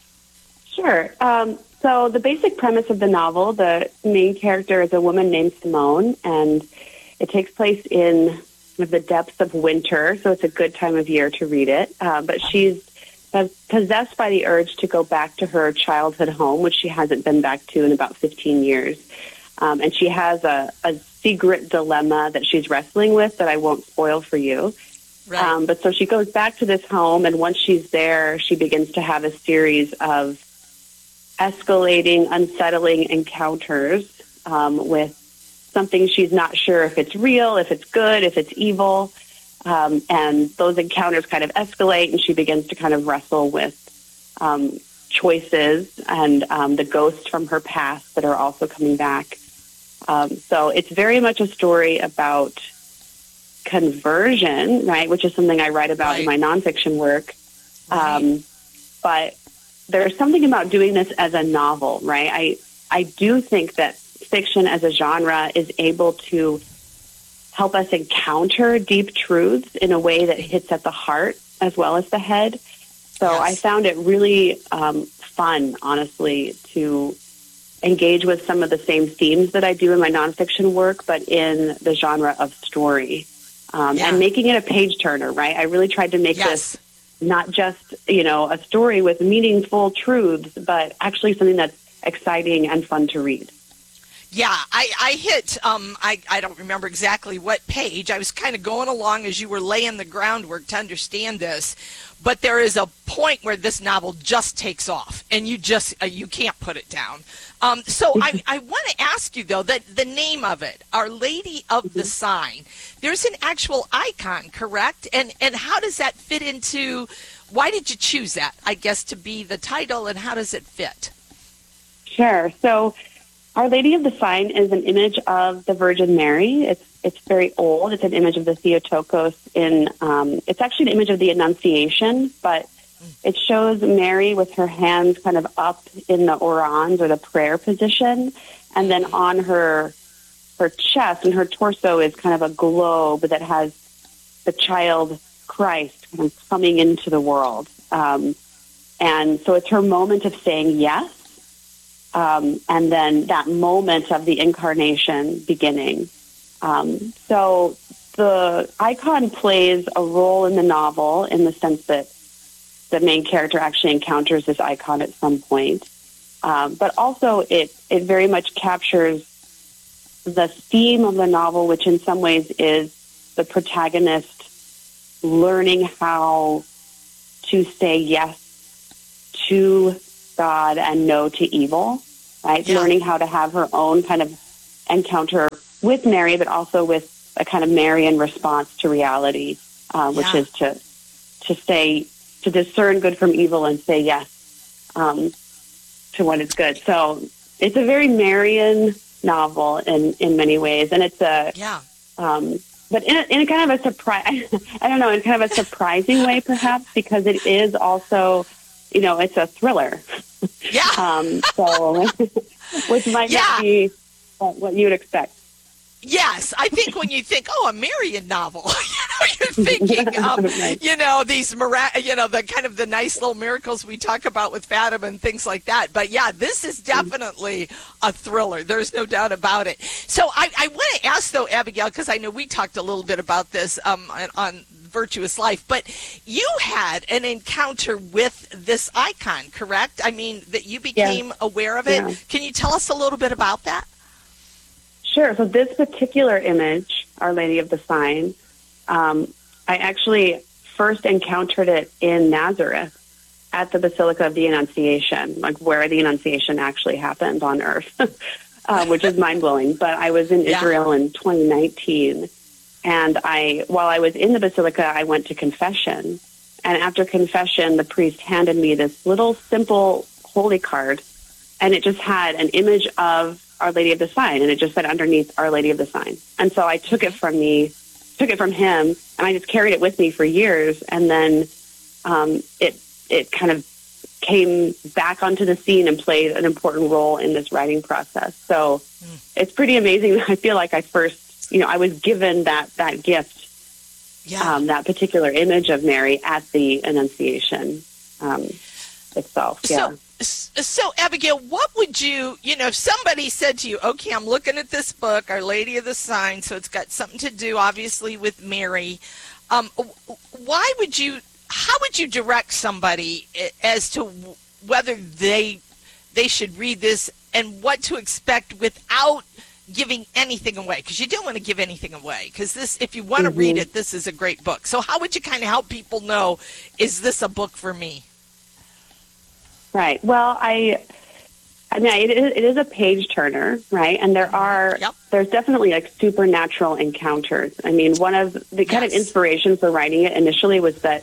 Sure. Um, so the basic premise of the novel, the main character is a woman named Simone, and it takes place in the depths of winter, so it's a good time of year to read it. Uh, but she's possessed by the urge to go back to her childhood home, which she hasn't been back to in about fifteen years. Um, and she has a, a secret dilemma that she's wrestling with that I won't spoil for you. Right. Um, but so she goes back to this home, and once she's there, she begins to have a series of escalating, unsettling encounters um, with something she's not sure if it's real, if it's good, if it's evil. Um, and those encounters kind of escalate, and she begins to kind of wrestle with um, choices and um, the ghosts from her past that are also coming back. Um, so it's very much a story about conversion, right, which is something I write about right. in my nonfiction work. Right. Um, but there's something about doing this as a novel, right? I I do think that fiction as a genre is able to help us encounter deep truths in a way that hits at the heart as well as the head. So yes. I found it really um, fun, honestly, to engage with some of the same themes that I do in my nonfiction work, but in the genre of story. Um, yeah. And making it a page-turner, right? I really tried to make yes. this not just, you know, a story with meaningful truths, but actually something that's exciting and fun to read. Yeah, I, I hit, um, I, I don't remember exactly what page. I was kind of going along as you were laying the groundwork to understand this. But there is a point where this novel just takes off, and you just, uh, you can't put it down. Um, so I, I want to ask you, though, that the name of it, Our Lady of the Sign, there's an actual icon, correct? And and how does that fit into, why did you choose that, I guess, to be the title, and how does it fit? Sure. So Our Lady of the Sign is an image of the Virgin Mary. It's it's very old. It's an image of the Theotokos. In um, it's actually an image of the Annunciation, but it shows Mary with her hands kind of up in the orans or the prayer position, and then on her her chest and her torso is kind of a globe that has the child Christ kind of coming into the world. Um, and so it's her moment of saying yes. Um, and then that moment of the incarnation beginning. Um, so the icon plays a role in the novel in the sense that the main character actually encounters this icon at some point. Um, but also it, it very much captures the theme of the novel, which in some ways is the protagonist learning how to say yes to God and no to evil, right? Yeah. Learning how to have her own kind of encounter with Mary, but also with a kind of Marian response to reality, uh, which Yeah. is to to say, to discern good from evil and say yes um, to what is good. So it's a very Marian novel in, in many ways, and it's a Yeah. um, but in a, in a kind of a surprise, I don't know, in kind of a surprising way, perhaps, because it is also, you know, it's a thriller. Yeah. um, so, which might Yeah. not be what what you would expect. Yes, I think when you think, oh, a Marian novel, you know, you're thinking, um, Right. you know, these, mira- you know, the kind of the nice little miracles we talk about with Fatima and things like that. But yeah, this is definitely a thriller. There's no doubt about it. So I, I want to ask, though, Abigail, because I know we talked a little bit about this um, on, on Virtuous Life, but you had an encounter with this icon, correct? I mean, that you became aware of it. Yeah. Can you tell us a little bit about that? Sure. So this particular image, Our Lady of the Sign, um, I actually first encountered it in Nazareth at the Basilica of the Annunciation, like where the Annunciation actually happened on earth, uh, which is mind-blowing. But I was in Yeah. Israel in twenty nineteen, and I, while I was in the Basilica, I went to confession. And after confession, the priest handed me this little simple holy card, and it just had an image of Our Lady of the Sign, and it just said underneath Our Lady of the Sign. And so I took it from me, took it from him, and I just carried it with me for years. And then um, it it kind of came back onto the scene and played an important role in this writing process. So mm. it's pretty amazing. I feel like I first, you know, I was given that that gift, yeah. um, that particular image of Mary at the Annunciation um, itself. Yeah. So, So, Abigail, what would you, you know, if somebody said to you, okay, I'm looking at this book, Our Lady of the Sign, so it's got something to do, obviously, with Mary, um, why would you, how would you direct somebody as to whether they they should read this and what to expect without giving anything away? Because you don't want to give anything away, because this, if you want to Mm-hmm. read it, this is a great book. So how would you kind of help people know, is this a book for me? Right. Well, I, I mean, it is, it is a page turner, right? And there are, Yep. there's definitely like supernatural encounters. I mean, one of the kind of Yes. inspiration for writing it initially was that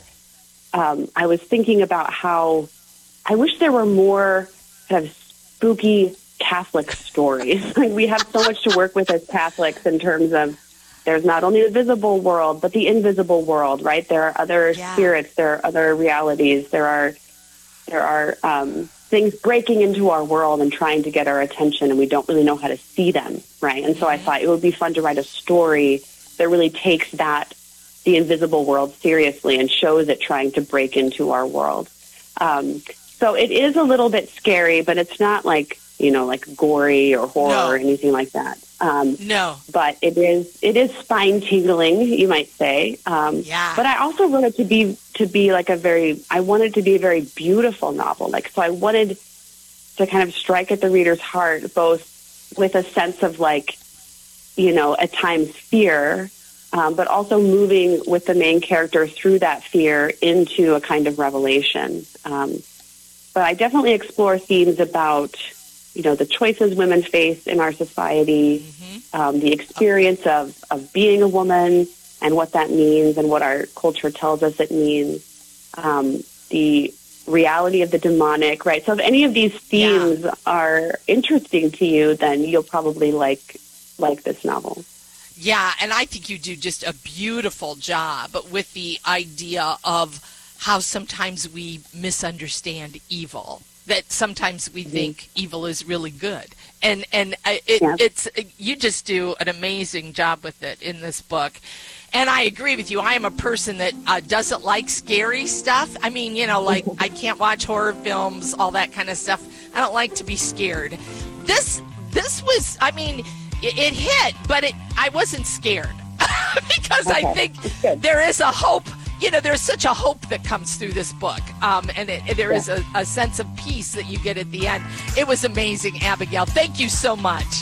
um, I was thinking about how I wish there were more kind of spooky Catholic stories. Like we have so much to work with as Catholics in terms of there's not only the visible world, but the invisible world, right? There are other Yeah. spirits, there are other realities, there are There are um, things breaking into our world and trying to get our attention, and we don't really know how to see them, right? And so I thought it would be fun to write a story that really takes that, the invisible world, seriously and shows it trying to break into our world. Um, so it is a little bit scary, but it's not like, you know, like gory or horror No. or anything like that. Um, No. but it is it is spine tingling, you might say. Um, Yeah. But I also wrote it to be to be like a very I wanted to be a very beautiful novel. Like so, I wanted to kind of strike at the reader's heart, both with a sense of like, you know, at times fear, um, but also moving with the main character through that fear into a kind of revelation. Um, but I definitely explore themes about, you know, the choices women face in our society, mm-hmm. um, the experience of, of being a woman and what that means and what our culture tells us it means, um, the reality of the demonic, right? So if any of these themes yeah. are interesting to you, then you'll probably like like this novel. Yeah, and I think you do just a beautiful job with the idea of how sometimes we misunderstand evil. That sometimes we think evil is really good, and and it, yeah. it's you just do an amazing job with it in this book. And I agree with you. I am a person that uh, doesn't like scary stuff. I mean, you know, like I can't watch horror films, all that kind of stuff. I don't like to be scared. This this was, I mean, it, it hit, but it I wasn't scared because okay. I think there is a hope. You know, there's such a hope that comes through this book, um, and it, there yeah. is a, a sense of peace that you get at the end. It was amazing, Abigail. Thank you so much.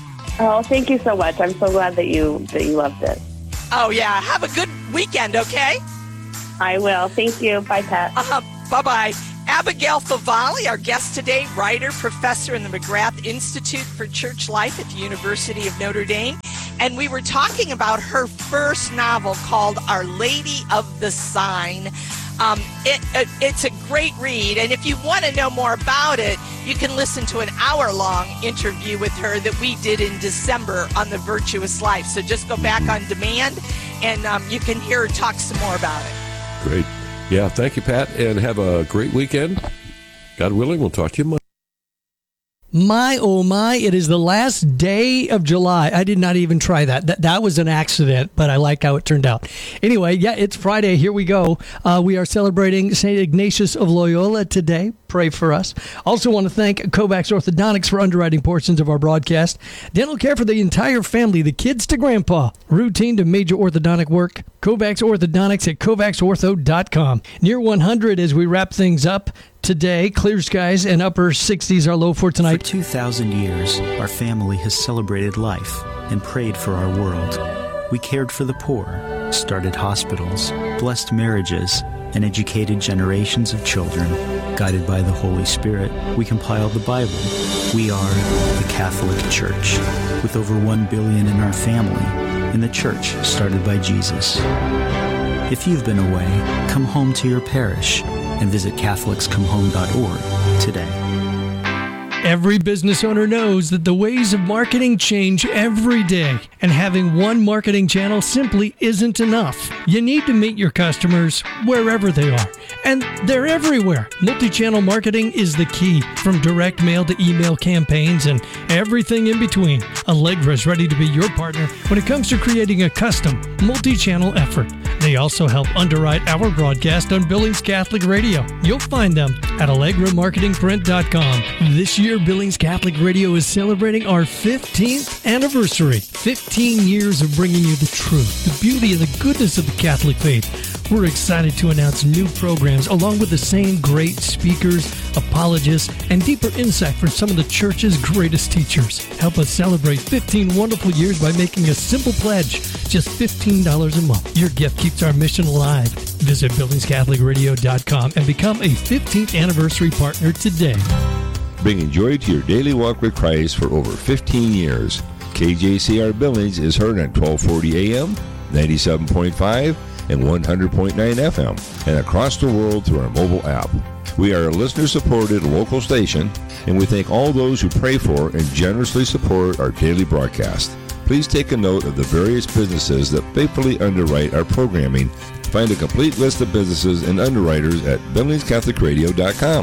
Oh, thank you so much. I'm so glad that you that you loved it. Oh, yeah. Have a good weekend, okay? I will. Thank you. Bye, Pat. Uh, bye-bye. Abigail Favale, our guest today, writer, professor in the McGrath Institute for Church Life at the University of Notre Dame. And we were talking about her first novel called Our Lady of the Sign. Um, it, it, it's a great read. And if you want to know more about it, you can listen to an hour-long interview with her that we did in December on The Virtuous Life. So just go back on demand, and um, you can hear her talk some more about it. Great. Yeah, thank you, Pat, and have a great weekend. God willing, we'll talk to you Monday. My, oh my, it is the last day of July. I did not even try that. That that was an accident, but I like how it turned out. Anyway, yeah, it's Friday. Here we go. Uh, we are celebrating Saint Ignatius of Loyola today. Pray for us. Also want to thank Kovacs Orthodontics for underwriting portions of our broadcast. Dental care for the entire family, the kids to grandpa. Routine to major orthodontic work. Kovacs Orthodontics at kovacs ortho dot com. Near one hundred as we wrap things up. Today, clear skies and upper sixties are low for tonight. For two thousand years, our family has celebrated life and prayed for our world. We cared for the poor, started hospitals, blessed marriages, and educated generations of children. Guided by the Holy Spirit, we compiled the Bible. We are the Catholic Church, with over one billion in our family, and the church started by Jesus. If you've been away, come home to your parish and visit catholics come home dot org today. Every business owner knows that the ways of marketing change every day, and having one marketing channel simply isn't enough. You need to meet your customers wherever they are, and they're everywhere. Multi-channel marketing is the key, from direct mail to email campaigns and everything in between. Allegra is ready to be your partner when it comes to creating a custom multi-channel effort. They also help underwrite our broadcast on Billings Catholic Radio. You'll find them at allegra marketing print dot com. This year, Billings Catholic Radio is celebrating our fifteenth anniversary. fifteen years of bringing you the truth, the beauty, and the goodness of the Catholic faith. We're excited to announce new programs along with the same great speakers, apologists, and deeper insight from some of the church's greatest teachers. Help us celebrate fifteen wonderful years by making a simple pledge, just fifteen dollars a month. Your gift keeps our mission alive. Visit billings catholic radio dot com and become a fifteenth anniversary partner today. Bringing joy to your daily walk with Christ for over fifteen years. K J C R Billings is heard on twelve forty A M, ninety-seven point five, and one hundred point nine F M, and across the world through our mobile app. We are a listener-supported local station, and we thank all those who pray for and generously support our daily broadcast. Please take a note of the various businesses that faithfully underwrite our programming. Find a complete list of businesses and underwriters at billings catholic radio dot com.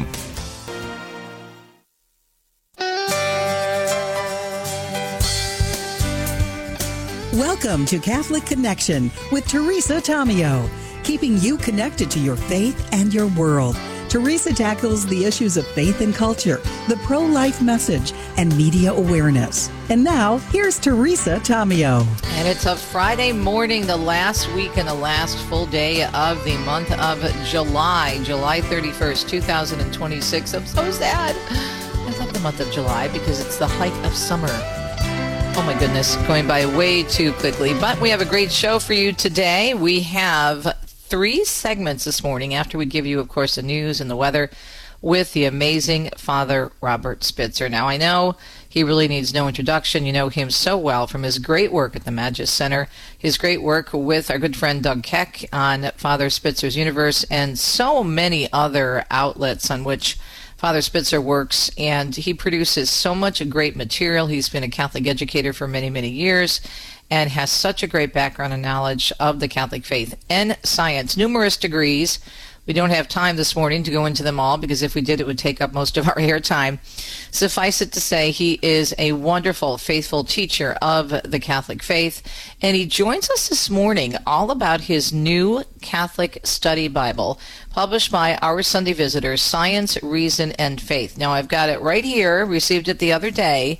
Welcome to Catholic Connection with Teresa Tomeo, keeping you connected to your faith and your world. Teresa tackles the issues of faith and culture, the pro-life message, and media awareness. And now, here's Teresa Tomeo. And it's a Friday morning, the last week and the last full day of the month of July, July thirty-first, twenty twenty-six. I'm so sad. I love the month of July because it's the height of summer. Oh my goodness, going by way too quickly. But we have a great show for you today. We have three segments this morning after we give you, of course, the news and the weather with the amazing Father Robert Spitzer. Now, I know he really needs no introduction. You know him so well from his great work at the Magis Center, his great work with our good friend Doug Keck on Father Spitzer's Universe, and so many other outlets on which Father Spitzer works, and he produces so much great material. He's been a Catholic educator for many, many years and has such a great background and knowledge of the Catholic faith and science. Numerous degrees. We don't have time this morning to go into them all because if we did, it would take up most of our airtime. Suffice it to say, he is a wonderful, faithful teacher of the Catholic faith, and he joins us this morning all about his new Catholic Study Bible, published by Our Sunday Visitors, Science, Reason, and Faith. Now, I've got it right here, received it the other day,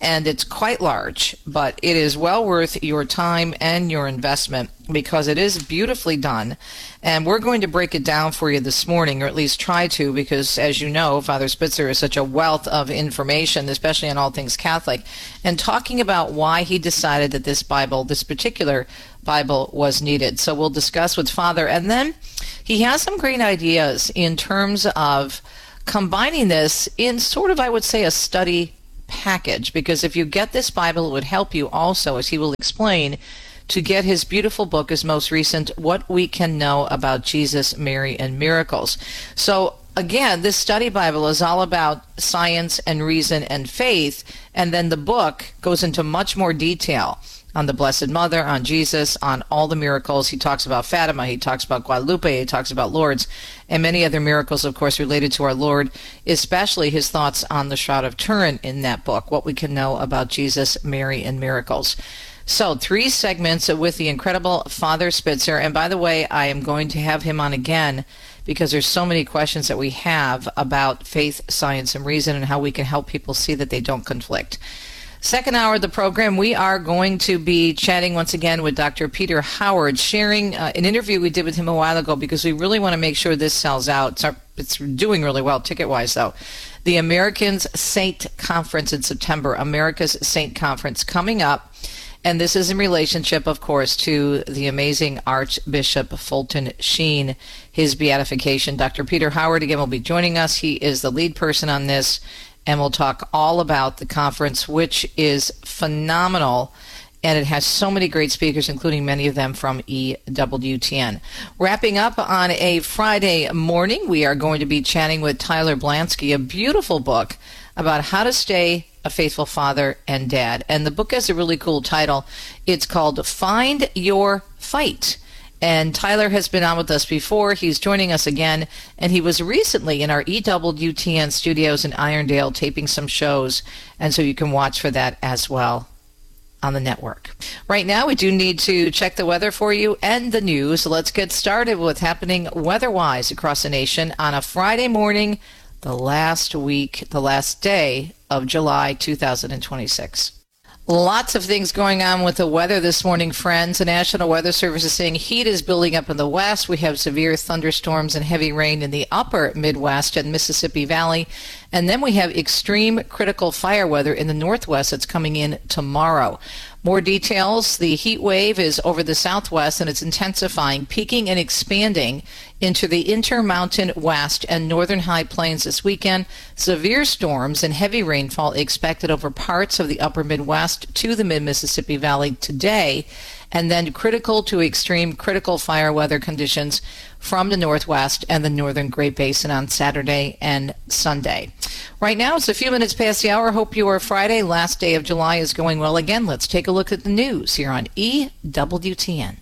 and it's quite large, but it is well worth your time and your investment because it is beautifully done. And we're going to break it down for you this morning, or at least try to, because as you know, Father Spitzer is such a wealth of information, especially on all things Catholic, and talking about why he decided that this Bible, this particular Bible, was needed. So we'll discuss with Father, and then he has some great ideas in terms of combining this in sort of, I would say, a study package, because if you get this Bible, it would help you also, as he will explain, to get his beautiful book, his most recent, What We Can Know About Jesus, Mary, and Miracles. So again, this study Bible is all about science and reason and faith, and then the book goes into much more detail on the Blessed Mother, on Jesus, on all the miracles. He talks about Fatima, he talks about Guadalupe, he talks about Lourdes, and many other miracles, of course, related to our Lord, especially his thoughts on the Shroud of Turin in that book, What We Can Know About Jesus, Mary, and Miracles. So, three segments with the incredible Father Spitzer, and by the way, I am going to have him on again because there's so many questions that we have about faith, science, and reason and how we can help people see that they don't conflict. Second hour of the program, we are going to be chatting once again with Doctor Peter Howard, sharing uh, an interview we did with him a while ago because we really want to make sure this sells out. It's, our, it's doing really well ticket-wise, though. The Americans Saint Conference in September, America's Saint Conference coming up. And this is in relationship, of course, to the amazing Archbishop Fulton Sheen, his beatification. Doctor Peter Howard, again, will be joining us. He is the lead person on this, and we'll talk all about the conference, which is phenomenal, and it has so many great speakers, including many of them from E W T N. Wrapping up on a Friday morning, we are going to be chatting with Tyler Blansky, a beautiful book about how to stay a faithful father and dad. And the book has a really cool title. It's called Find Your Fight. And Tyler has been on with us before. He's joining us again. And he was recently in our E W T N studios in Irondale taping some shows. And so you can watch for that as well on the network. Right now, we do need to check the weather for you and the news. So let's get started with what's happening weather-wise across the nation on a Friday morning, the last week, the last day of July two thousand twenty-six. Lots of things going on with the weather this morning, friends. The National Weather Service is saying heat is building up in the west. We have severe thunderstorms and heavy rain in the upper Midwest and Mississippi Valley. And then we have extreme critical fire weather in the northwest that's coming in tomorrow. More details, the heat wave is over the southwest and it's intensifying, peaking and expanding into the Intermountain West and northern high plains this weekend. Severe storms and heavy rainfall expected over parts of the upper Midwest to the mid-Mississippi Valley today, and then critical to extreme critical fire weather conditions from the northwest and the northern Great Basin on Saturday and Sunday. Right now, it's a few minutes past the hour. Hope your Friday, last day of July, is going well. Again, let's take a look at the news here on E W T N.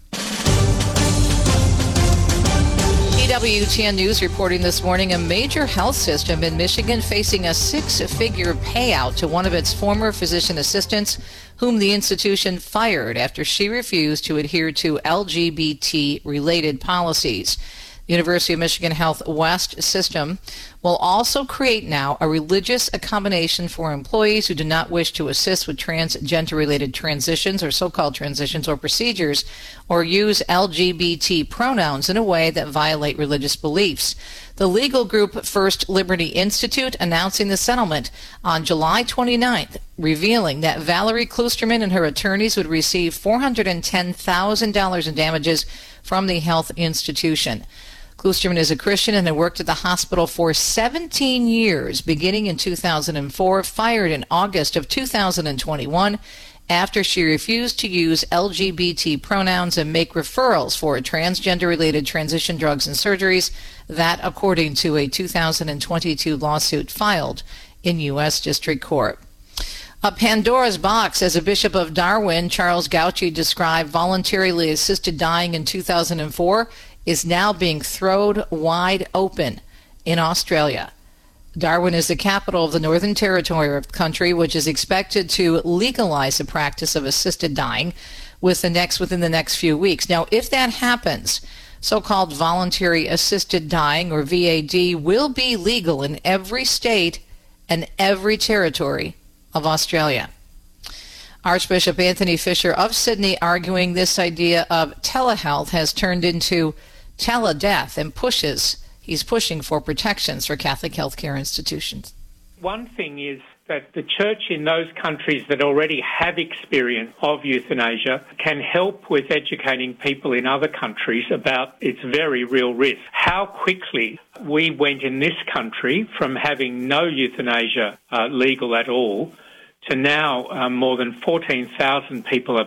E W T N News reporting this morning, a major health system in Michigan facing a six-figure payout to one of its former physician assistants, whom the institution fired after she refused to adhere to L G B T-related policies. The University of Michigan Health West system will also create now a religious accommodation for employees who do not wish to assist with transgender-related transitions or so-called transitions or procedures or use L G B T pronouns in a way that violate religious beliefs. The legal group First Liberty Institute announcing the settlement on July twenty-ninth, revealing that Valerie Klusterman and her attorneys would receive four hundred ten thousand dollars in damages from the health institution. Klusterman is a Christian and had worked at the hospital for seventeen years, beginning in two thousand four, fired in August of two thousand twenty-one after she refused to use L G B T pronouns and make referrals for transgender-related transition drugs and surgeries, that according to a two thousand twenty-two lawsuit filed in U S District Court. A Pandora's box, as a Bishop of Darwin, Charles Gauci, described voluntarily assisted dying in two thousand four, is now being thrown wide open in Australia. Darwin is the capital of the Northern Territory of the country, which is expected to legalize the practice of assisted dying with the next, within the next few weeks. Now, if that happens, so-called voluntary assisted dying, or V A D, will be legal in every state and every territory of Australia. Archbishop Anthony Fisher of Sydney arguing this idea of telehealth has turned into teledeath and pushes, he's pushing for protections for Catholic healthcare institutions. One thing is that the church in those countries that already have experience of euthanasia can help with educating people in other countries about its very real risk. How quickly we went in this country from having no euthanasia uh, legal at all to now um, more than fourteen thousand people have